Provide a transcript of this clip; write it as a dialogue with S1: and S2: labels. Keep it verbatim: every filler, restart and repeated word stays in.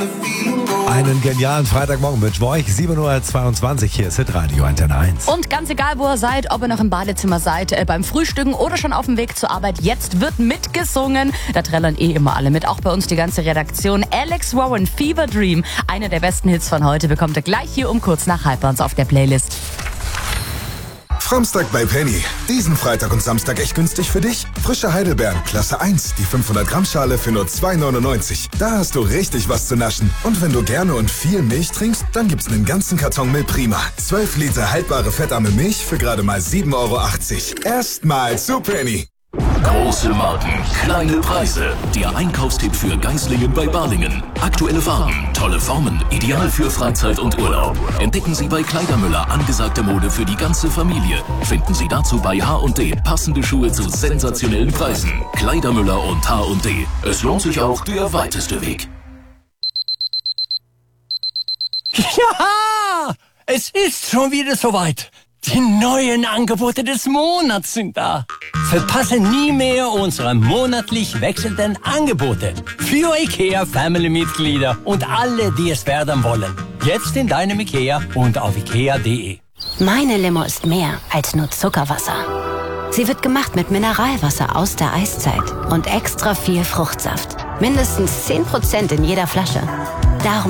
S1: Einen genialen Freitagmorgen wünschen wir euch. sieben Uhr zweiundzwanzig, hier ist Hitradio Antenne eins.
S2: Und ganz egal, wo ihr seid, ob ihr noch im Badezimmer seid, äh, beim Frühstücken oder schon auf dem Weg zur Arbeit, jetzt wird mitgesungen. Da trällern eh immer alle mit, auch bei uns die ganze Redaktion. Alex Warren, Fever Dream, einer der besten Hits von heute, bekommt ihr gleich hier um kurz nach halb bei uns auf der Playlist.
S3: Samstag bei Penny. Diesen Freitag und Samstag echt günstig für dich. Frische Heidelbeeren, Klasse eins, die fünfhundert Gramm Schale für nur zwei neunundneunzig. Da hast du richtig was zu naschen. Und wenn du gerne und viel Milch trinkst, dann gibt's einen ganzen Karton Milch Prima. zwölf Liter haltbare fettarme Milch für gerade mal sieben Euro achtzig. Erstmal zu Penny.
S4: Große Marken, kleine Preise. Der Einkaufstipp für Geislingen bei Balingen. Aktuelle Farben, tolle Formen, ideal für Freizeit und Urlaub. Entdecken Sie bei Kleidermüller angesagte Mode für die ganze Familie. Finden Sie dazu bei H und D passende Schuhe zu sensationellen Preisen. Kleidermüller und H und D. Es lohnt sich auch der weiteste Weg.
S5: Ja, es ist schon wieder soweit. Die neuen Angebote des Monats sind da. Verpasse nie mehr unsere monatlich wechselnden Angebote. Für IKEA Family-Mitglieder und alle, die es werden wollen. Jetzt in deinem IKEA und auf ikea punkt de.
S6: Meine Limo ist mehr als nur Zuckerwasser. Sie wird gemacht mit Mineralwasser aus der Eiszeit und extra viel Fruchtsaft. Mindestens zehn Prozent in jeder Flasche. Darum